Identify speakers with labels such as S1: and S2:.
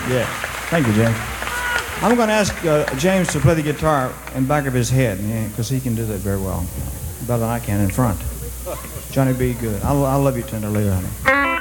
S1: Yeah. Thank you, James. I'm going to ask James to play the guitar in back of his head, because he can do that very well. Better than I can in front. Johnny B. Good. I love you tenderly, honey.